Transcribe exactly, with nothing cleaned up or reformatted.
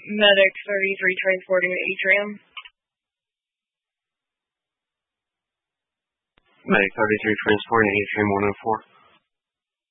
Medic thirty-three transporting the Atrium. Medic thirty-three transporting Atrium one oh four.